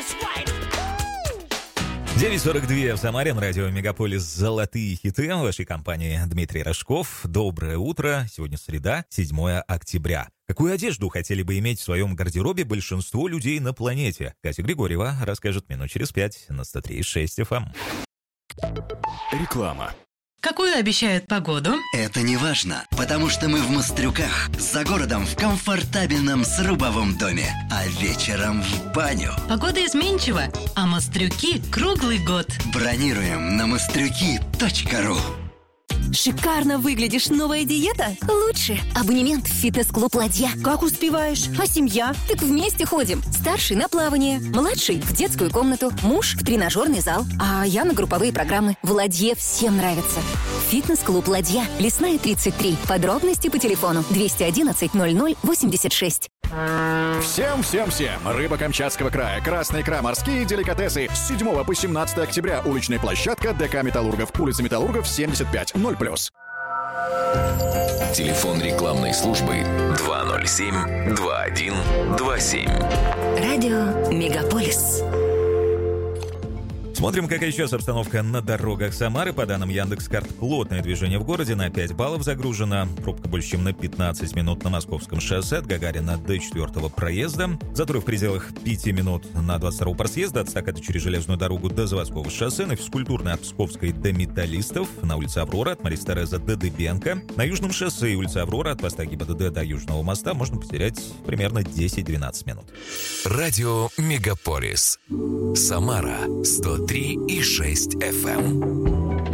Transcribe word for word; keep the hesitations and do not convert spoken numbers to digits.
девять сорок два в Самаре, на радио Мегаполис «Золотые хиты». В вашей компании Дмитрий Рожков. Доброе утро. Сегодня среда, седьмое октября. Какую одежду хотели бы иметь в своем гардеробе большинство людей на планете? Катя Григорьева расскажет минут через пять на сто три и шесть эф эм. Реклама. Какую обещают погоду? Это не важно, потому что мы в Мострюках, за городом в комфортабельном срубовом доме, а вечером в баню. Погода изменчива, а Мострюки круглый год. Бронируем на мострюки точка ру. Шикарно выглядишь. Новая диета? Лучше. Абонемент в фитнес-клуб «Ладья». Как успеваешь? А семья? Так вместе ходим. Старший на плавание, младший в детскую комнату, муж в тренажерный зал, а я на групповые программы. В «Ладье» всем нравится. Фитнес-клуб «Ладья». Лесная, тридцать три. Подробности по телефону двести одиннадцать ноль ноль восемьдесят шесть. Всем-всем-всем! Рыба Камчатского края, красная икра, морские деликатесы. С седьмого по семнадцатое октября. Уличная площадка ДК «Металлургов». Улица Металлургов, семьдесят пять, ноль плюс. Телефон рекламной службы два ноль семь два один два семь. Радио Мегаполис. Смотрим, какая сейчас обстановка на дорогах Самары. По данным Яндекс.Карт, плотное движение в городе на пять баллов загружено. Пробка больше, чем на пятнадцать минут на Московском шоссе от Гагарина до четвертого проезда. Затор в пределах пяти минут на двадцать второго проезда от стаката через железную дорогу до Заводского шоссе. На физкультурной от Псковской до Металлистов. На улице Аврора от Марии Тереза до Дыбенко. На Южном шоссе и улице Аврора от поста ГИБДД до Южного моста можно потерять примерно десять-двенадцать минут. Радио Мегаполис. Самара сто три и шесть эф эм.